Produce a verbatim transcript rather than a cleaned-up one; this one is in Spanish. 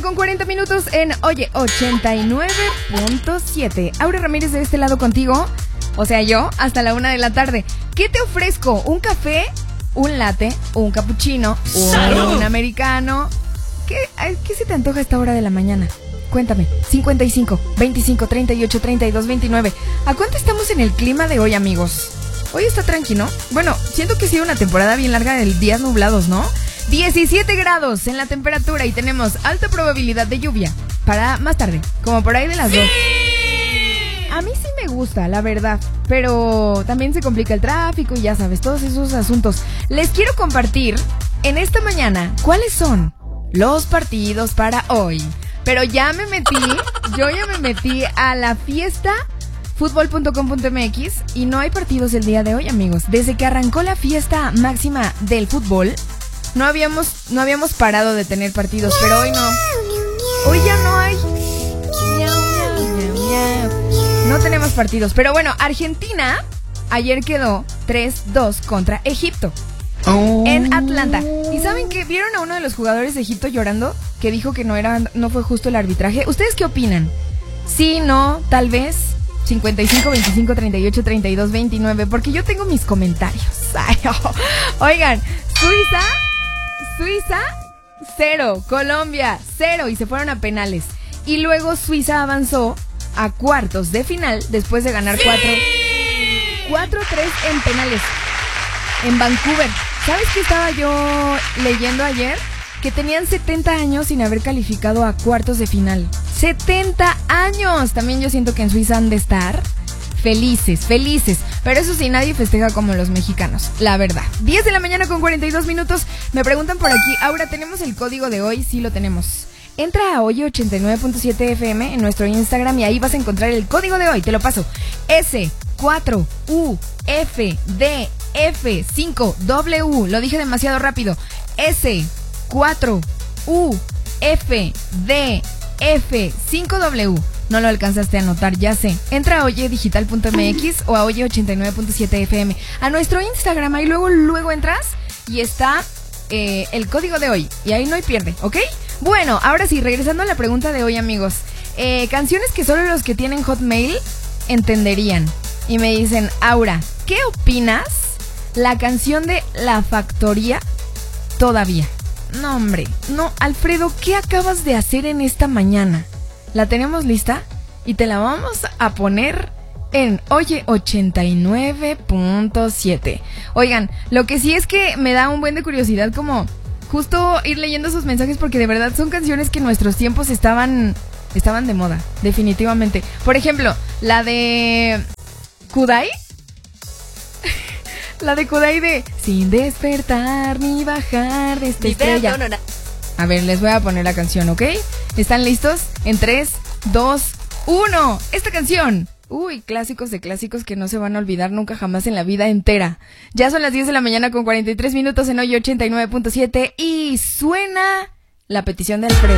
con cuarenta minutos en Oye ochenta y nueve punto siete. Aura Ramírez de este lado contigo, o sea yo, hasta la una de la tarde. ¿Qué te ofrezco? ¿Un café? ¿Un latte? ¿Un cappuccino? ¿Un americano? ¿Qué, ¿Qué se te antoja a esta hora de la mañana? Cuéntame. cincuenta y cinco, veinticinco, treinta y ocho, treinta y dos, veintinueve. ¿A cuánto estamos en el clima de hoy, amigos? Hoy está tranquilo. Bueno, siento que ha sido una temporada bien larga de días nublados, ¿no? diecisiete grados en la temperatura y tenemos alta probabilidad de lluvia para más tarde, como por ahí de las dos. A mí sí me gusta, la verdad, pero también se complica el tráfico y ya sabes, todos esos asuntos. Les quiero compartir en esta mañana cuáles son los partidos para hoy. Pero ya me metí, yo ya me metí a la fiesta fútbol punto com punto m x y no hay partidos el día de hoy, amigos. Desde que arrancó la fiesta máxima del fútbol, no habíamos, no habíamos parado de tener partidos, pero hoy no. Hoy ya no hay. No tenemos partidos. Pero bueno, Argentina ayer quedó tres dos contra Egipto. Oh. En Atlanta. ¿Y saben qué? ¿Vieron a uno de los jugadores de Egipto llorando? Que dijo que no era, no fue justo el arbitraje. ¿Ustedes qué opinan? Sí, no, tal vez. cincuenta y cinco, veinticinco, treinta y ocho, treinta y dos, veintinueve. Porque yo tengo mis comentarios. Ay, oh. Oigan, Suiza, Suiza, cero. Colombia, cero. Y se fueron a penales. Y luego Suiza avanzó a cuartos de final después de ganar cuatro cuatro tres en penales en Vancouver. ¿Sabes qué estaba yo leyendo ayer? Que tenían setenta años sin haber calificado a cuartos de final. ¡setenta años! También yo siento que en Suiza han de estar felices, felices. Pero eso sí, nadie festeja como los mexicanos, la verdad. diez de la mañana con cuarenta y dos minutos. Me preguntan por aquí, Aura, ¿tenemos el código de hoy? Sí lo tenemos. Entra a Oye ochenta y nueve punto siete F M en nuestro Instagram y ahí vas a encontrar el código de hoy. Te lo paso. S cuatro U F D F cinco W. Lo dije demasiado rápido. S cuatro U F D F cinco W. No lo alcanzaste a anotar, ya sé. Entra a oye digital punto m x o a Oye ochenta y nueve punto siete F M a nuestro Instagram. Ahí luego, luego entras y está eh, el código de hoy. Y ahí no hay pierde, ¿ok? Bueno, ahora sí, regresando a la pregunta de hoy, amigos. Eh, canciones que solo los que tienen Hotmail entenderían. Y me dicen, Aura, ¿qué opinas? La canción de La Factoría, Todavía. No, hombre, no, Alfredo, ¿qué acabas de hacer en esta mañana? ¿La tenemos lista? Y te la vamos a poner en Oye ochenta y nueve punto siete. Oigan, lo que sí es que me da un buen de curiosidad como justo ir leyendo sus mensajes porque de verdad son canciones que en nuestros tiempos estaban, estaban de moda, definitivamente. Por ejemplo, la de Kudai. La de Kudai de Sin despertar ni bajar de esta estrella. No, no, no. A ver, les voy a poner la canción, ¿ok? ¿Están listos? En tres, dos, uno. Esta canción. Uy, clásicos de clásicos que no se van a olvidar nunca jamás en la vida entera. Ya son las diez de la mañana con cuarenta y tres minutos en Oye ochenta y nueve punto siete y suena la petición de Alfredo.